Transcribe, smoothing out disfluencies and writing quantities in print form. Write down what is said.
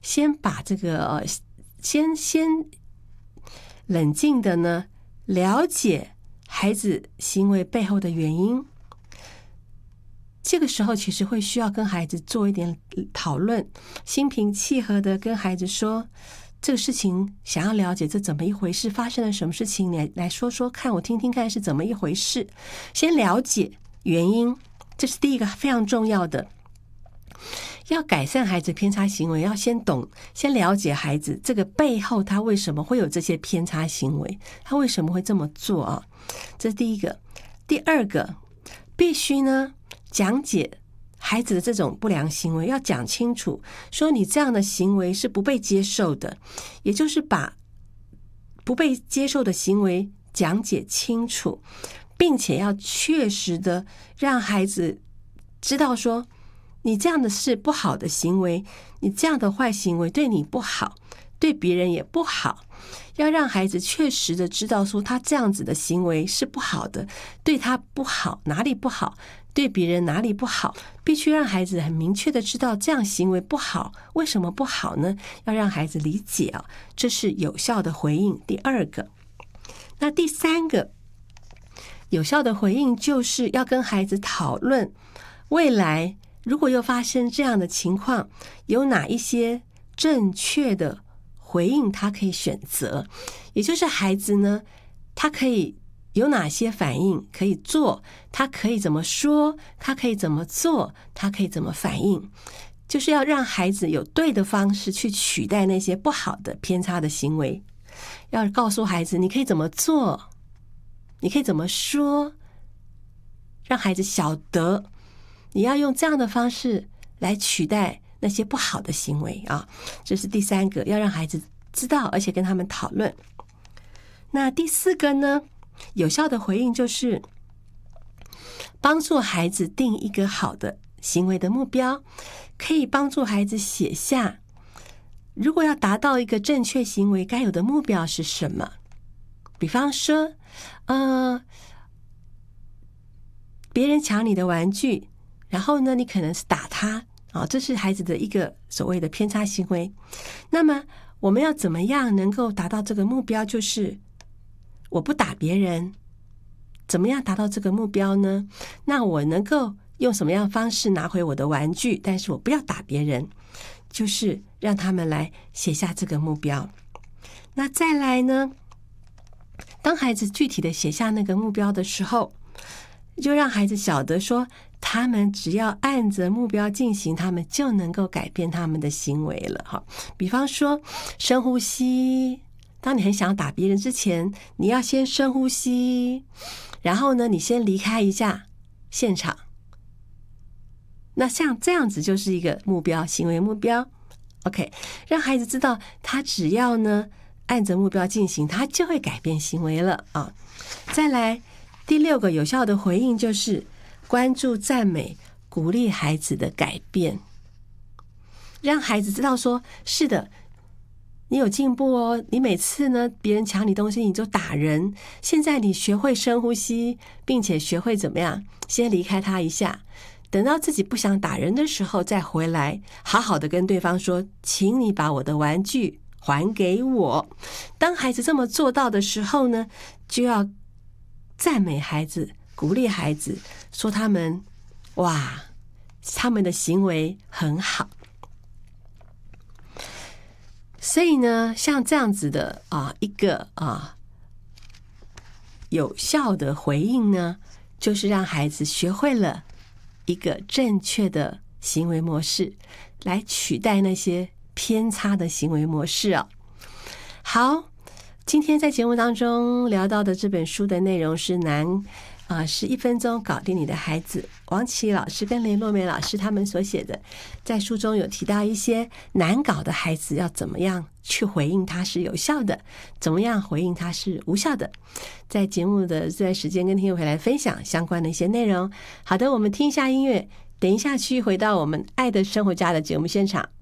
先把这个先冷静的呢了解孩子行为背后的原因。这个时候其实会需要跟孩子做一点讨论，心平气和的跟孩子说，这个事情想要了解这怎么一回事，发生了什么事情，你来说说看，我听听看是怎么一回事。先了解原因，这是第一个非常重要的。要改善孩子偏差行为，要先了解孩子这个背后他为什么会有这些偏差行为，他为什么会这么做啊？这是第一个。第二个，必须呢讲解孩子的这种不良行为，要讲清楚，说你这样的行为是不被接受的，也就是把不被接受的行为讲解清楚，并且要确实的让孩子知道说，你这样的是不好的行为，你这样的坏行为对你不好，对别人也不好。要让孩子确实的知道说，他这样子的行为是不好的，对他不好，哪里不好，对别人哪里不好，必须让孩子很明确的知道这样行为不好，为什么不好呢？要让孩子理解啊，这是有效的回应。第二个，那第三个有效的回应就是要跟孩子讨论，未来如果又发生这样的情况，有哪一些正确的回应他可以选择，也就是孩子呢，他可以有哪些反应可以做，他可以怎么说，他可以怎么做，他可以怎么反应，就是要让孩子有对的方式去取代那些不好的偏差的行为。要告诉孩子你可以怎么做，你可以怎么说，让孩子晓得你要用这样的方式来取代那些不好的行为啊，这是第三个，要让孩子知道，而且跟他们讨论。那第四个呢，有效的回应就是帮助孩子定一个好的行为的目标，可以帮助孩子写下，如果要达到一个正确行为该有的目标是什么。比方说别人抢你的玩具，然后呢你可能是打他这是孩子的一个所谓的偏差行为。那么我们要怎么样能够达到这个目标，就是我不打别人，怎么样达到这个目标呢？那我能够用什么样的方式拿回我的玩具，但是我不要打别人，就是让他们来写下这个目标。那再来呢，当孩子具体的写下那个目标的时候，就让孩子晓得说，他们只要按着目标进行，他们就能够改变他们的行为了。比方说深呼吸，当你很想打别人之前，你要先深呼吸，然后呢你先离开一下现场。那像这样子就是一个目标，行为目标。 OK， 让孩子知道他只要呢按着目标进行，他就会改变行为了啊。再来第六个有效的回应就是关注、赞美、鼓励孩子的改变，让孩子知道说，是的，你有进步哦，你每次呢别人抢你东西你就打人，现在你学会深呼吸，并且学会怎么样先离开他一下，等到自己不想打人的时候再回来，好好的跟对方说，请你把我的玩具还给我。当孩子这么做到的时候呢，就要赞美孩子，鼓励孩子，说他们的行为很好。所以呢，像这样子的一个有效的回应呢，就是让孩子学会了一个正确的行为模式，来取代那些偏差的行为模式啊。好，今天在节目当中聊到的这本书的内容是是1分钟搞定你的孩子，王琦老师跟雷洛梅老师他们所写的。在书中有提到一些难搞的孩子要怎么样去回应他是有效的，怎么样回应他是无效的。在节目的这段时间跟听友回来分享相关的一些内容。好的，我们听一下音乐，等一下去回到我们爱的生活家的节目现场。